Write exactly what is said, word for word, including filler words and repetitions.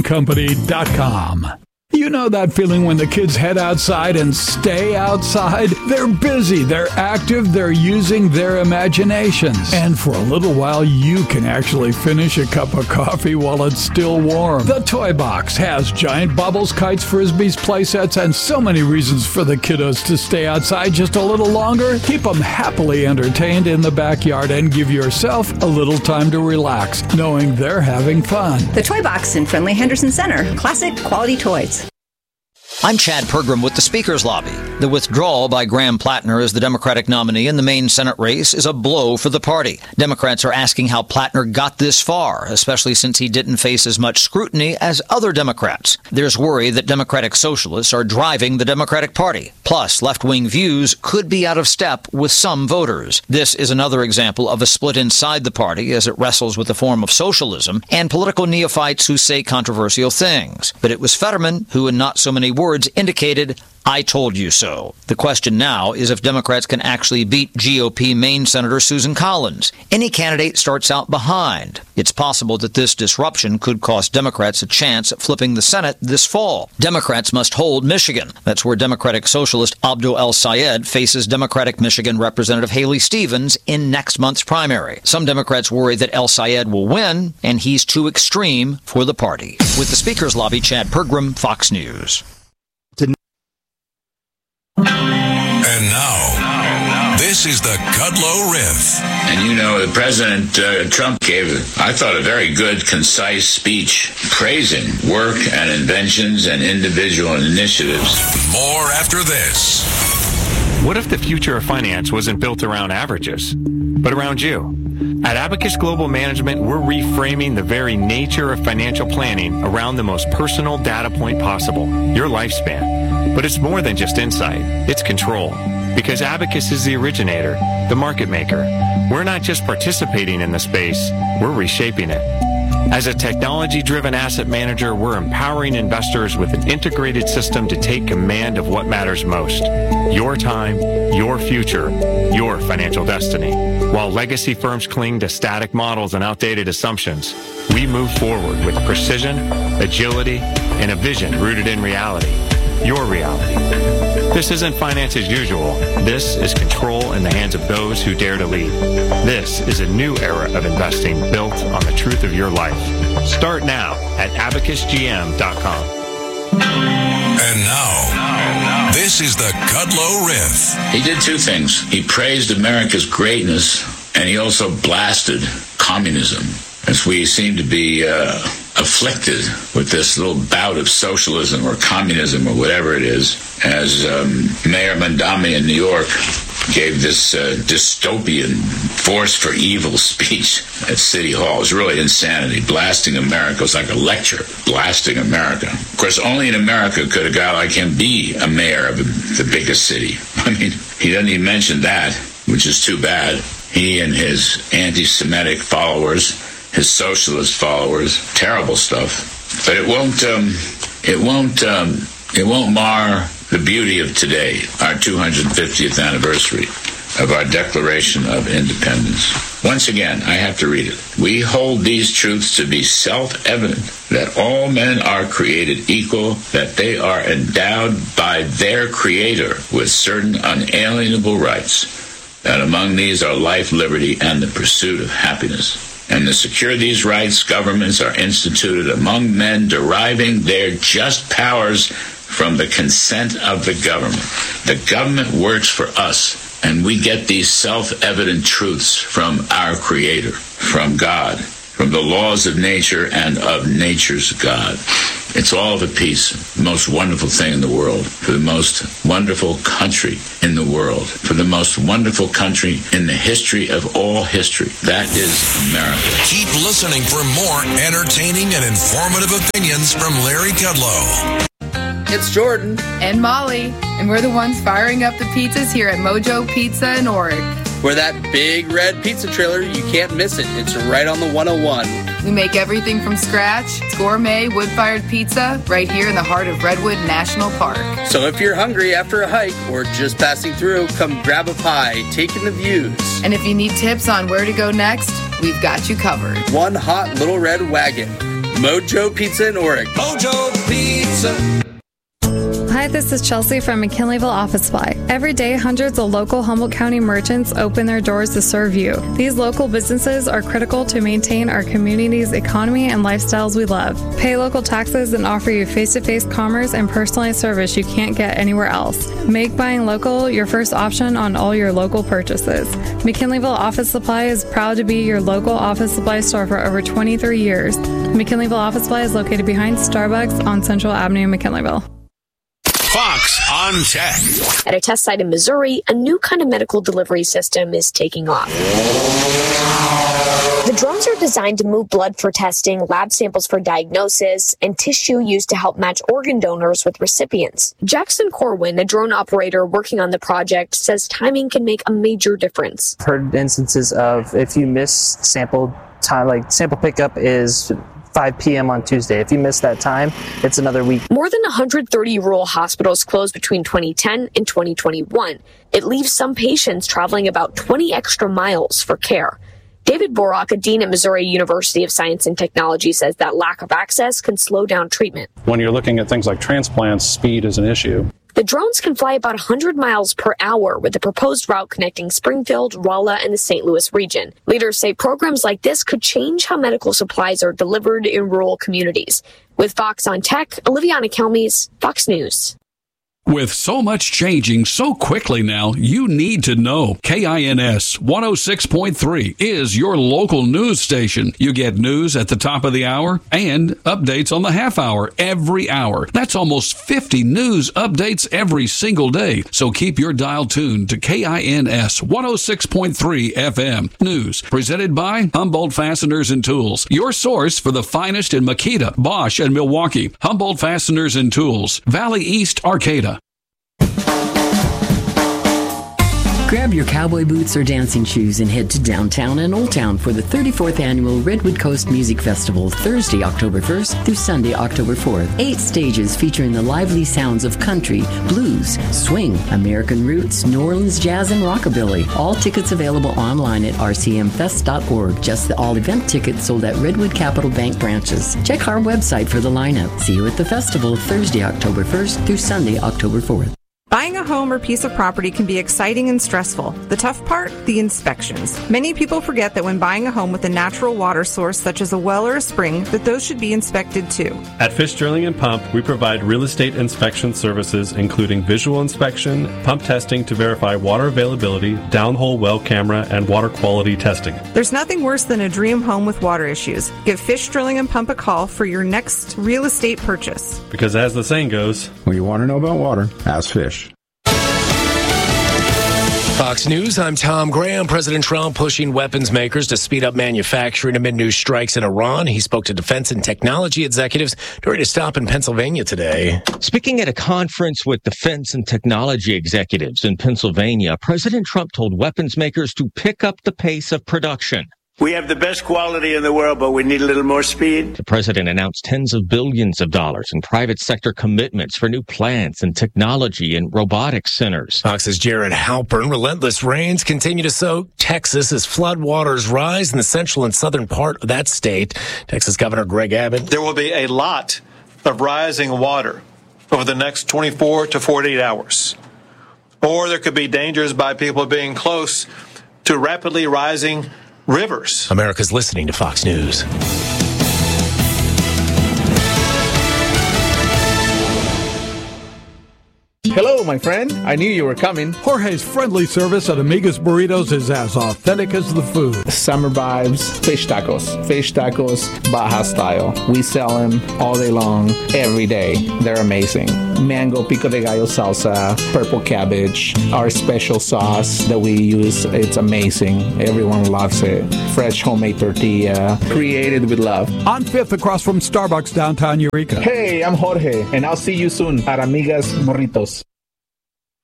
company dot com. You know that feeling when the kids head outside and stay outside? They're busy, they're active, they're using their imaginations. And for a little while, you can actually finish a cup of coffee while it's still warm. The Toy Box has giant bubbles, kites, frisbees, play sets, and so many reasons for the kiddos to stay outside just a little longer. Keep them happily entertained in the backyard and give yourself a little time to relax, knowing they're having fun. The Toy Box in Friendly Henderson Center. Classic quality toys. I'm Chad Pergram with the Speaker's Lobby. The withdrawal by Graham Plattner as the Democratic nominee in the Maine Senate race is a blow for the party. Democrats are asking how Plattner got this far, especially since he didn't face as much scrutiny as other Democrats. There's worry that Democratic socialists are driving the Democratic Party. Plus, left-wing views could be out of step with some voters. This is another example of a split inside the party as it wrestles with a form of socialism and political neophytes who say controversial things. But it was Fetterman who, in not so many words, indicated, "I told you so." The question now is if Democrats can actually beat G O P Maine Senator Susan Collins. Any candidate starts out behind. It's possible that this disruption could cost Democrats a chance at flipping the Senate this fall. Democrats must hold Michigan. That's where Democratic Socialist Abdul El-Sayed faces Democratic Michigan Representative Haley Stevens in next month's primary. Some Democrats worry that El-Sayed will win, and he's too extreme for the party. With the Speaker's Lobby, Chad Pergram, Fox News. And now, this is the Kudlow Riff. And you know, President uh, Trump gave, I thought, a very good, concise speech praising work and inventions and individual initiatives. More after this. What if the future of finance wasn't built around averages, but around you? At Abacus Global Management, we're reframing the very nature of financial planning around the most personal data point possible, your lifespan. But it's more than just insight, it's control. Because Abacus is the originator, the market maker. We're not just participating in the space, we're reshaping it. As a technology-driven asset manager, we're empowering investors with an integrated system to take command of what matters most. Your time, your future, your financial destiny. While legacy firms cling to static models and outdated assumptions, we move forward with precision, agility, and a vision rooted in reality. Your reality. This isn't finance as usual. This is control in the hands of those who dare to lead. This is a new era of investing built on the truth of your life. Start now at abacus g m dot com. And now, this is the Kudlow Riff. He did two things. He praised America's greatness, and he also blasted communism, as we seem to be uh, afflicted with this little bout of socialism or communism or whatever it is, as um, Mayor Mondami in New York gave this uh, dystopian force for evil speech at City Hall. It was really insanity. Blasting America. It was like a lecture. Blasting America. Of course, only in America could a guy like him be a mayor of the biggest city. I mean, he doesn't even mention that, which is too bad. He and his anti-Semitic followers, his socialist followers, terrible stuff. But it won't, um, it won't, um, it won't mar the beauty of today, our two hundred fiftieth anniversary of our Declaration of Independence. Once again, I have to read it. We hold these truths to be self-evident, that all men are created equal, that they are endowed by their Creator with certain unalienable rights, that among these are life, liberty, and the pursuit of happiness. And to secure these rights, governments are instituted among men, deriving their just powers from the consent of the government. The government works for us, and we get these self-evident truths from our Creator, from God, from the laws of nature and of nature's God. It's all of a piece, the most wonderful thing in the world, for the most wonderful country in the world, for the most wonderful country in the history of all history. That is America. Keep listening for more entertaining and informative opinions from Larry Kudlow. It's Jordan. And Molly. And we're the ones firing up the pizzas here at Mojo Pizza in Oric. We're that big red pizza trailer, you can't miss it. It's right on the one oh one. We make everything from scratch. It's gourmet, wood-fired pizza right here in the heart of Redwood National Park. So if you're hungry after a hike or just passing through, come grab a pie, take in the views. And if you need tips on where to go next, we've got you covered. One hot little red wagon. Mojo Pizza in Oric. Mojo Pizza. Hi, this is Chelsea from McKinleyville Office Supply. Every day, hundreds of local Humboldt County merchants open their doors to serve you. These local businesses are critical to maintain our community's economy and lifestyles we love. Pay local taxes and offer you face-to-face commerce and personalized service you can't get anywhere else. Make buying local your first option on all your local purchases. McKinleyville Office Supply is proud to be your local office supply store for over twenty-three years. McKinleyville Office Supply is located behind Starbucks on Central Avenue in McKinleyville. Fox on Tech. At a test site in Missouri, a new kind of medical delivery system is taking off. The drones are designed to move blood for testing, lab samples for diagnosis, and tissue used to help match organ donors with recipients. Jackson Corwin, a drone operator working on the project, says timing can make a major difference. I've heard instances of if you miss sample time, like sample pickup is five p.m. on Tuesday. If you miss that time, it's another week. More than one hundred thirty rural hospitals closed between twenty ten and twenty twenty-one. It leaves some patients traveling about twenty extra miles for care. David Borak, a dean at Missouri University of Science and Technology, says that lack of access can slow down treatment. When you're looking at things like transplants, speed is an issue. The drones can fly about one hundred miles per hour with the proposed route connecting Springfield, Rolla, and the Saint Louis region. Leaders say programs like this could change how medical supplies are delivered in rural communities. With Fox on Tech, Oliviana Kelmes, Fox News. With so much changing so quickly now, you need to know. K I N S one oh six point three is your local news station. You get news at the top of the hour and updates on the half hour every hour. That's almost fifty news updates every single day. So keep your dial tuned to K I N S one oh six point three F M. News presented by Humboldt Fasteners and Tools. Your source for the finest in Makita, Bosch, and Milwaukee. Humboldt Fasteners and Tools. Valley East, Arcata. Grab your cowboy boots or dancing shoes and head to downtown and Old Town for the thirty-fourth Annual Redwood Coast Music Festival, Thursday, October first through Sunday, October fourth. Eight stages featuring the lively sounds of country, blues, swing, American roots, New Orleans jazz, and rockabilly. All tickets available online at r c m fest dot org. Just the all-event tickets sold at Redwood Capital Bank branches. Check our website for the lineup. See you at the festival, Thursday, October first through Sunday, October fourth. Buying a home or piece of property can be exciting and stressful. The tough part? The inspections. Many people forget that when buying a home with a natural water source, such as a well or a spring, that those should be inspected too. At Fish Drilling and Pump, we provide real estate inspection services, including visual inspection, pump testing to verify water availability, downhole well camera, and water quality testing. There's nothing worse than a dream home with water issues. Give Fish Drilling and Pump a call for your next real estate purchase. Because as the saying goes, when you want to know about water, ask Fish. Fox News, I'm Tom Graham. President Trump pushing weapons makers to speed up manufacturing amid new strikes in Iran. He spoke to defense and technology executives during a stop in Pennsylvania today. Speaking at a conference with defense and technology executives in Pennsylvania, President Trump told weapons makers to pick up the pace of production. We have the best quality in the world, but we need a little more speed. The president announced tens of billions of dollars in private sector commitments for new plants and technology and robotics centers. Fox's Jared Halpern. Relentless rains continue to soak Texas as floodwaters rise in the central and southern part of that state. Texas Governor Greg Abbott. There will be a lot of rising water over the next twenty-four to forty-eight hours. Or there could be dangers by people being close to rapidly rising rivers. America's listening to Fox News. Hello, my friend. I knew you were coming. Jorge's friendly service at Amiga's Burritos is as authentic as the food. Summer vibes, fish tacos. Fish tacos, Baja style. We sell them all day long, every day. They're amazing. Mango pico de gallo salsa, purple cabbage, our special sauce that we use. It's amazing. Everyone loves it. Fresh homemade tortilla, created with love. On fifth across from Starbucks downtown Eureka. Hey, I'm Jorge, and I'll see you soon at Amiga's Burritos.